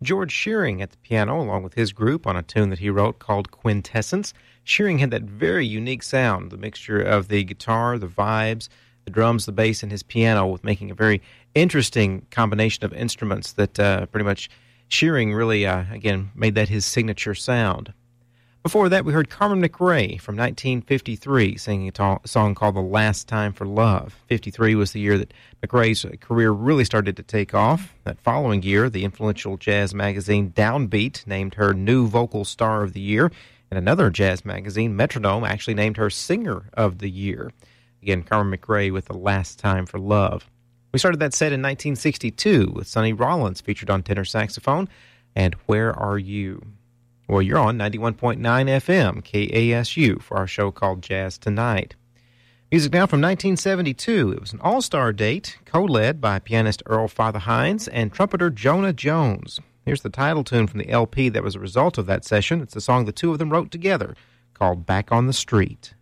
George Shearing at the piano, along with his group, on a tune that he wrote called Quintessence. Shearing had that very unique sound, the mixture of the guitar, the vibes, the drums, the bass, and his piano, with making a very interesting combination of instruments that pretty much Shearing really, again, made that his signature sound. Before that, we heard Carmen McRae from 1953 singing a song called The Last Time for Love. 53 was the year that McRae's career really started to take off. That following year, the influential jazz magazine Downbeat named her New Vocal Star of the Year, and another jazz magazine, Metronome, actually named her Singer of the Year. Again, Carmen McRae with The Last Time for Love. We started that set in 1962 with Sonny Rollins featured on tenor saxophone, and Where Are You? Well, you're on 91.9 FM, KASU, for our show called Jazz Tonight. Music now from 1972. It was an all-star date, co-led by pianist Earl Father Hines and trumpeter Jonah Jones. Here's the title tune from the LP that was a result of that session. It's a song the two of them wrote together, called Back on the Street.